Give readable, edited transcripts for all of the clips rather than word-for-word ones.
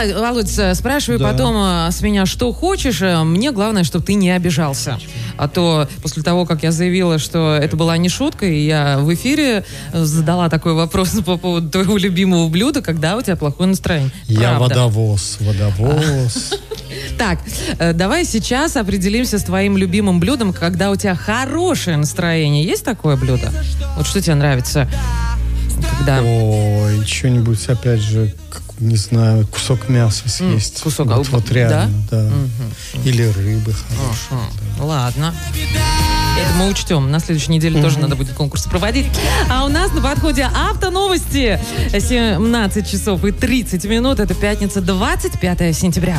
Володь, спрашивай Да. потом с меня, что хочешь. Мне главное, чтобы ты не обижался. А то после того, как я заявила, что это была не шутка, и я в эфире задала такой вопрос по поводу твоего любимого блюда, когда у тебя плохое настроение. Я Правда. водовоз. Так, давай сейчас определимся с твоим любимым блюдом, когда у тебя хорошее настроение. Есть такое блюдо? Вот что тебе нравится? Когда... Ой, что-нибудь, опять же, не знаю, кусок мяса съесть. Кусок, вот реально, да. Мгм. Или рыбы хорошей. Ладно. Это мы учтем. На следующей неделе тоже надо будет конкурс проводить. А у нас на подходе автоновости. 17 часов и 30 минут. Это пятница, 25 сентября.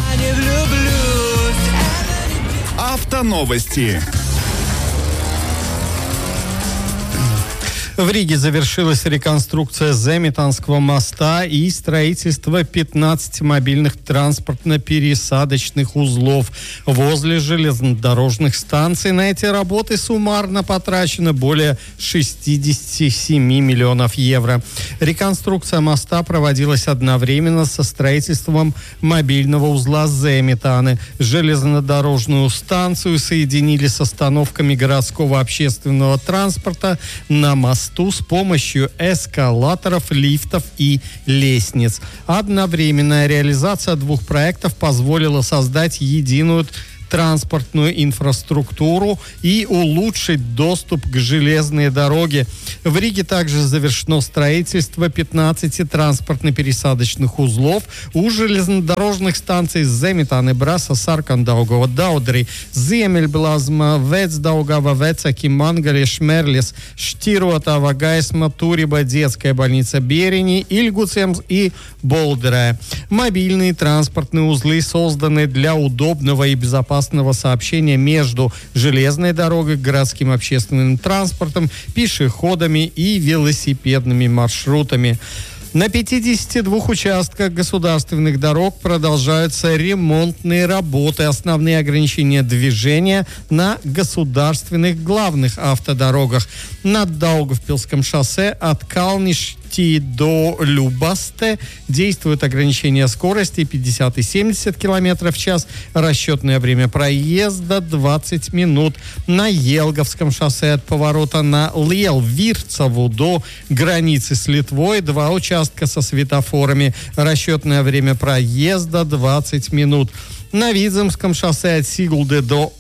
Автоновости. В Риге завершилась реконструкция Земитанского моста и строительство 15 мобильных транспортно-пересадочных узлов возле железнодорожных станций. На эти работы суммарно потрачено более 67 миллионов евро. Реконструкция моста проводилась одновременно со строительством мобильного узла Земитаны. Железнодорожную станцию соединили с остановками городского общественного транспорта на мосту с помощью эскалаторов, лифтов и лестниц. Одновременная реализация двух проектов позволила создать единую транспортную инфраструктуру и улучшить доступ к железной дороге. В Риге также завершено строительство 15 транспортно-пересадочных узлов у железнодорожных станций Zemitane, Brasa, Sarkandaugava, Daudri, Ziemeļblazma, Vecdaugava, Vecaki, Mangaļi, Šmerlis, Štirotava, Gaisma, Туриба, детская больница Берени, Ильгуцемс и Болдерая. Мобильные транспортные узлы созданы для удобного и безопасного сообщения между железной дорогой, городским общественным транспортом, пешеходами и велосипедными маршрутами. На 52 участках государственных дорог продолжаются ремонтные работы. Основные ограничения движения на государственных главных автодорогах. На Даугавпилском шоссе от Калниш до Любасте действует ограничение скорости 50 и 70 км в час. Расчетное время проезда 20 минут. На Елговском шоссе от поворота на Лелвирцеву до границы с Литвой 2 участка со светофорами. Расчетное время проезда 20 минут. На Видземском шоссе от Сигулды до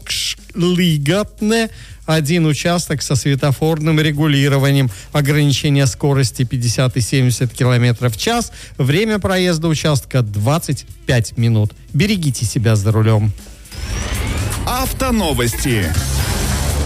Аукшлигатне 1 участок со светофорным регулированием. Ограничение скорости 50 и 70 км в час. Время проезда участка 25 минут. Берегите себя за рулем. Автоновости.